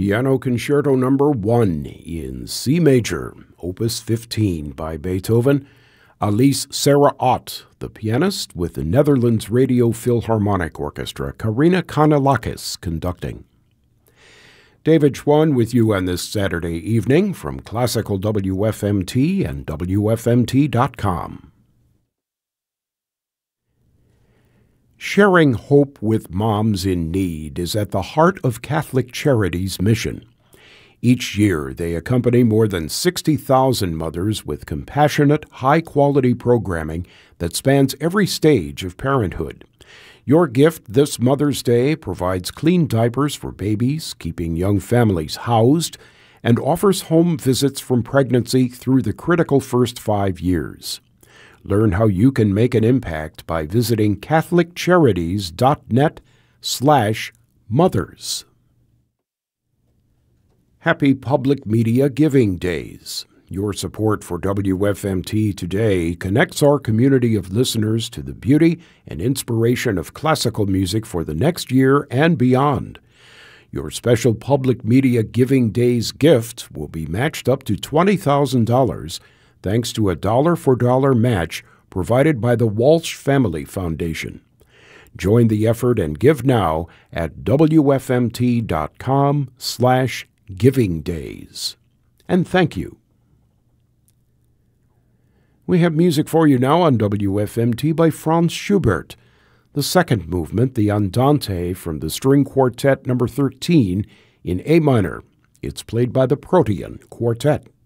Piano Concerto No. 1 in C major, Opus 15 by Beethoven. Alice Sarah Ott, the pianist, with the Netherlands Radio Philharmonic Orchestra. Karina Kanellakis conducting. David Schwann with you on this Saturday evening from Classical WFMT and WFMT.com. Sharing hope with moms in need is at the heart of Catholic Charities' mission. Each year, they accompany more than 60,000 mothers with compassionate, high-quality programming that spans every stage of parenthood. Your gift this Mother's Day provides clean diapers for babies, keeping young families housed, and offers home visits from pregnancy through the critical first 5 years. Learn how you can make an impact by visiting catholiccharities.net/mothers. Happy Public Media Giving Days. Your support for WFMT today connects our community of listeners to the beauty and inspiration of classical music for the next year and beyond. Your special Public Media Giving Days gift will be matched up to $20,000 thanks to a dollar-for-dollar match provided by the Walsh Family Foundation. Join the effort and give now at WFMT.com/givingdays. And thank you. We have music for you now on WFMT by Franz Schubert. The second movement, the Andante from the String Quartet No. 13 in A minor. It's played by the Protean Quartet.